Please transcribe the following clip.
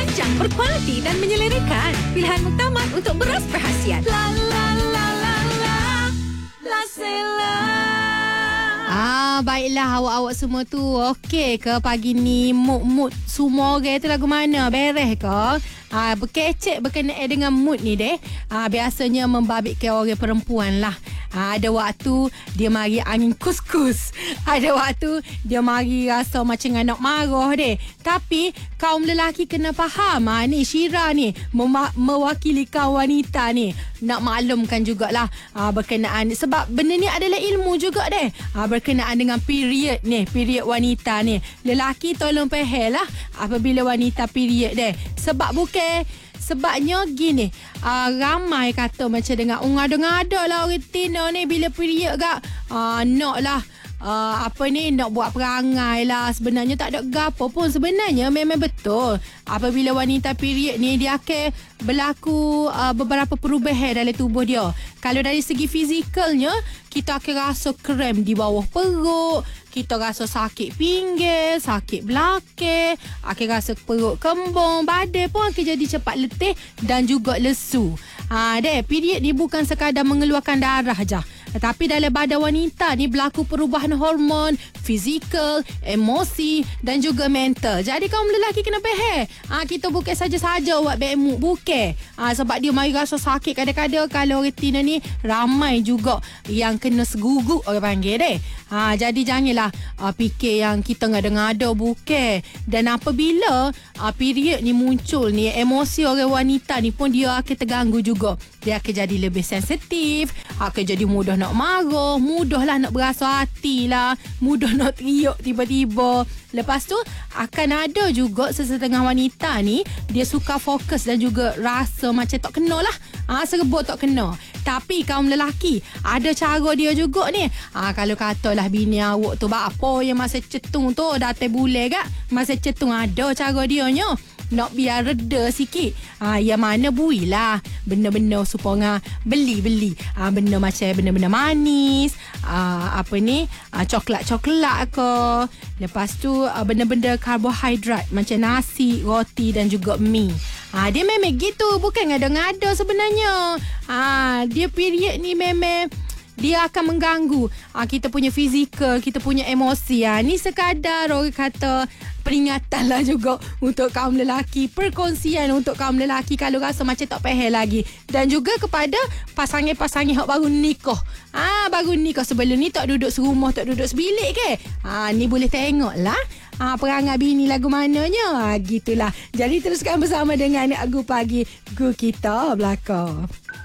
Kacang berkualiti dan menyelerakan. Pilihan muktamad untuk beras perhasian. La la la la la. La Sela. Baiklah awak-awak semua tu okey ke pagi ni? Mood semua orang tu lagu mana? Beres ke? Berkecek berkenaan dengan mood ni deh. Biasanya membabitkan orang perempuan lah. Ada waktu dia mari angin kus-kus. Ada waktu dia mari rasa macam anak marah deh. Tapi kaum lelaki kena faham ni Syira ni mewakili kaum wanita ni. Nak maklumkan jugalah berkenaan, sebab benda ni adalah ilmu juga deh. Berkenaan dengan period ni, period wanita ni. Lelaki tolong faham lah apabila wanita period deh. Sebabnya gini, ramai kata macam dengan ngada-ngada lah orang Tino ni bila period gak nak lah nak buat perangai lah. Sebenarnya tak ada gapo pun. Sebenarnya memang betul apabila wanita period ni dia akan berlaku beberapa perubahan dalam tubuh dia. Kalau dari segi fizikalnya, kita akan rasa krem di bawah perut, kita rasa sakit pinggir, sakit belakang, akan rasa perut kembung, badan pun akan jadi cepat letih dan juga lesu. Period ni bukan sekadar mengeluarkan darah je. Tapi dalam badan wanita ni berlaku perubahan hormon, fizikal, emosi dan juga mental. Jadi kaum lelaki kena faham. Kita bukan saja-saja buat baik mood, bukan. Sebab dia mari rasa sakit kadang-kadang. Kalau orang Tina ni ramai juga yang kena seguguk orang panggil deh. Jadi janganlah fikir yang kita ngada-ngada, bukan. Dan apabila period ni muncul ni, emosi orang wanita ni pun dia akan terganggu juga. Dia akan jadi lebih sensitif, akan jadi mudah nak marah, mudahlah nak berasa hati lah, mudah nak teriak tiba-tiba. Lepas tu akan ada juga sesetengah wanita ni dia suka fokus dan juga rasa macam tak kena lah, serebut tak kena. Tapi kaum lelaki ada cara dia juga ni. Kalau katalah bini awak tu apa yang masa cetung tu datang bulan gak, masa cetung ada cara dia nya nak biar reda sikit. Yang mana builah benda-benda supaya beli benda macam benda-benda manis, coklat-coklat ke. Lepas tu benda-benda karbohidrat macam nasi, roti dan juga mi. Dia memang gitu, bukan ngada-ngada sebenarnya. Dia period ni memang dia akan mengganggu kita punya fizikal, kita punya emosi. Ni sekadar orang kata peringatan lah juga untuk kaum lelaki, perkongsian untuk kaum lelaki kalau rasa macam tak faham lagi. Dan juga kepada pasangan-pasangan yang baru nikah. Baru nikah, sebelum ni tak duduk serumah, tak duduk sebilik ke? Ni boleh tengok lah perangai bini lagu mananya. Gitulah. Jadi teruskan bersama dengan Gu Pagi, Gu Kita Belakang.